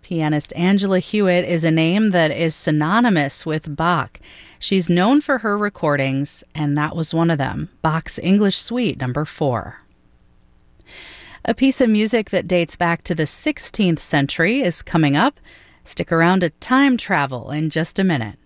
Pianist Angela Hewitt is a name that is synonymous with Bach. She's known for her recordings, and that was one of them, Bach's English Suite No. 4. A piece of music that dates back to the 16th century is coming up. Stick around to Time Travel in just a minute.